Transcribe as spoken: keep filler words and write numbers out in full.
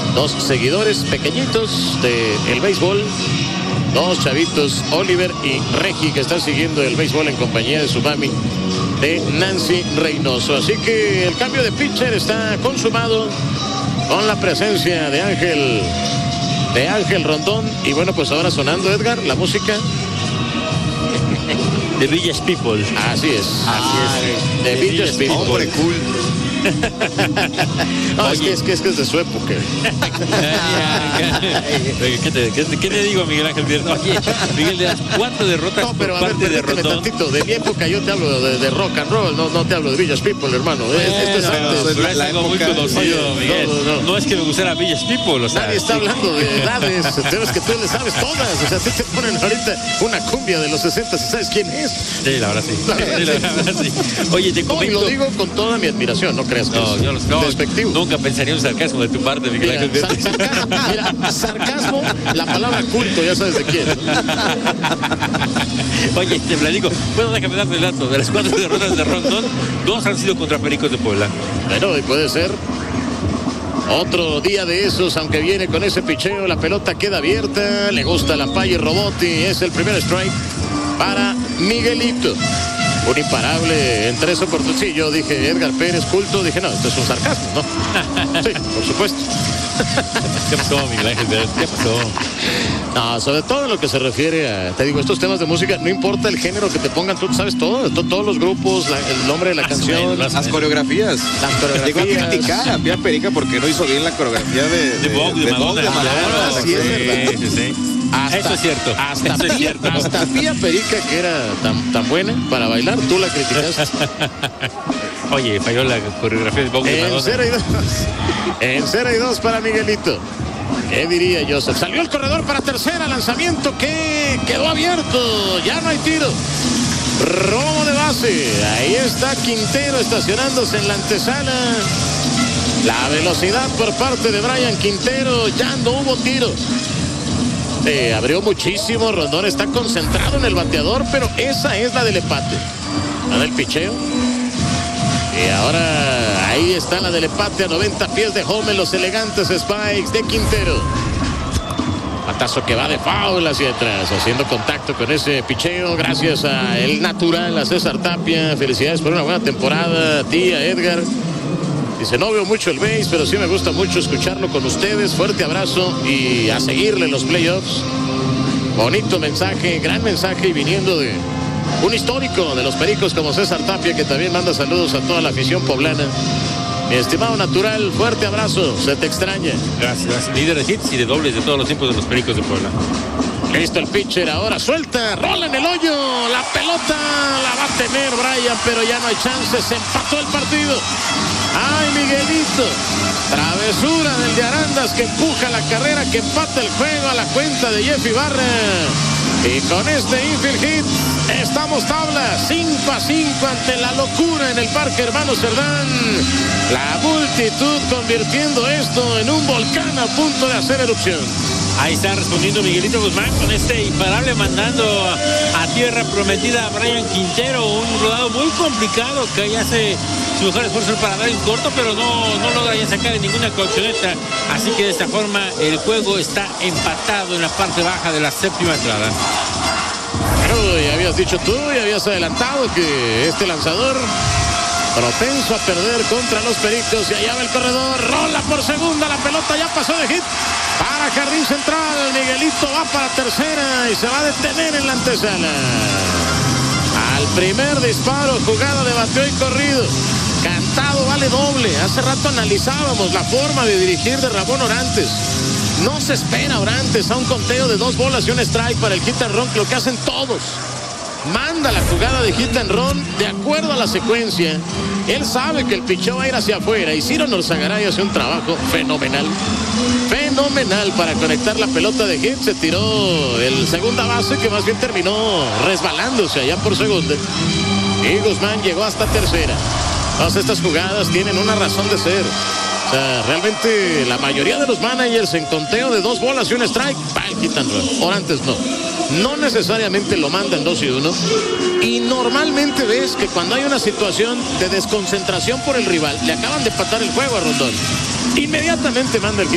dos seguidores pequeñitos del béisbol, dos chavitos, Oliver y Regi, que están siguiendo el béisbol en compañía de su mami, de Nancy Reynoso. Así que el cambio de pitcher está consumado con la presencia de Ángel, de Ángel Rondón. Y bueno, pues ahora sonando, Edgar, la música The Village People. Así es. Así es. The Village People. Hombre, cool. No, es que, es que es que es de su época. ¿Qué te, qué, ¿Qué te digo, Miguel Ángel? Oye, Miguel Díaz, ¿cuántas derrotas No, pero por a ver, parte de permíteme Rondón? tantito. De mi época yo te hablo de, de rock and roll, no, no te hablo de Village People, hermano. Bueno, Esto es antes. pero la- es la algo muy época- conocido, Oye, Miguel. no, no, no. No es que me gustara Village People, o sea, Nadie está sí. hablando de edades, pero es que tú le sabes todas. O sea, a ti te ponen ahorita una cumbia de los sesenta, ¿y sabes quién es? Sí, la verdad sí. La verdad, Sí, la sí. verdad sí. Oye, te No, y comento. lo digo con toda mi admiración, no creas que No, es yo los no, despectivo. nunca pensaría un sarcasmo de tu parte, Miguel Mira, Ángel. sar- sarcasmo, mira, sarcasmo, la palabra culto, ya sabes de quién. Oye, te platico. Bueno, déjame darte el dato. De las cuatro derrotas de Rondón, dos han sido contra Pericos de Puebla. Bueno, y puede ser otro día de esos, aunque viene con ese picheo, la pelota queda abierta, le gusta la Paye Robotti, es el primer strike para Miguelito. Un imparable en tres oportunidades. Sí, yo dije Edgar Pérez, culto, dije no, esto es un sarcasmo, ¿no? Sí, por supuesto. ¿Qué pasó, Miguel Ángel? ¿Qué pasó? No, sobre todo en lo que se refiere a, te digo, estos temas de música, no importa el género que te pongan, tú sabes todo, to- todos los grupos, la- el nombre de la Más o canción, menos, más o Las coreografías. las coreografías. Llegó a criticar a Pía Perica porque no hizo bien la coreografía de, De Vogue, de Madonna. de Madonna. Claro, Sí, es sí, verdad. Sí, sí. Hasta, Eso es cierto. Hasta, Eso es Pía, cierto. hasta Pía Perica, que era tan, tan buena para bailar, tú la criticaste. Oye, falló la coreografía de Vogue de En Madonna. cero y dos. En cero y dos para Miguelito. ¿Qué diría Joseph? Salió el corredor para tercera, lanzamiento que quedó abierto. Ya no hay tiro. Robo de base. Ahí está Quintero estacionándose en la antesala. La velocidad por parte de Brian Quintero. Ya no hubo tiro. Se abrió muchísimo. Rondón está concentrado en el bateador, pero esa es la del empate. La del picheo. Y ahora ahí está la del empate a noventa pies de home en los elegantes Spikes de Quintero. Batazo que va de foul hacia atrás, haciendo contacto con ese picheo. Gracias a el natural, a César Tapia. Felicidades por una buena temporada, tía Edgar. Dice, no veo mucho el base, pero sí me gusta mucho escucharlo con ustedes. Fuerte abrazo y a seguirle los playoffs. Bonito mensaje, gran mensaje, y viniendo de un histórico de los Pericos como César Tapia, que también manda saludos a toda la afición poblana. Mi estimado natural, fuerte abrazo, se te extraña. Gracias, gracias. Líder de hits y de dobles de todos los tiempos de los Pericos de Puebla. Listo el pitcher, ahora suelta, rola en el hoyo, la pelota la va a tener Brian, pero ya no hay chance, se empató el partido. Ay, Miguelito, travesura del de Arandas que empuja la carrera, que empata el juego a la cuenta de Jeff Ibarra. Y con este infield hit estamos tabla cinco a cinco ante la locura en el Parque Hermano Cerdán. La multitud convirtiendo esto en un volcán a punto de hacer erupción. Ahí está respondiendo Miguelito Guzmán con este imparable, mandando a tierra prometida a Brian Quintero. Un rodado muy complicado que ahí hace su mejor esfuerzo para dar en corto, pero no, no logra ya sacar en ninguna colchoneta. Así que de esta forma el juego está empatado en la parte baja de la séptima entrada. Pero ya habías dicho tú, ya habías adelantado que este lanzador propenso a perder contra los Pericos. Y allá va el corredor, rola por segunda, la pelota ya pasó de hit para Jardín Central. Miguelito va para tercera y se va a detener en la antesala. Al primer disparo, jugada de bateo y corrido. Cantado vale doble. Hace rato analizábamos la forma de dirigir de Ramón Orantes. No se espera Orantes a un conteo de dos bolas y un strike para el hit and run, lo que hacen todos. Manda la jugada de hit and run de acuerdo a la secuencia. Él sabe que el picheo va a ir hacia afuera, y Ciro Norzagaray hace un trabajo fenomenal. Fenomenal para conectar la pelota de hit. Se tiró el segunda base, que más bien terminó resbalándose allá por segunda. Y Guzmán llegó hasta tercera. Todas estas jugadas tienen una razón de ser. O sea, realmente la mayoría de los managers en conteo de dos bolas y un strike, va el hit and run. Orantes no. No necesariamente lo mandan dos y uno. Y normalmente ves que cuando hay una situación de desconcentración por el rival, le acaban de empatar el juego a Rondón, inmediatamente manda el hit.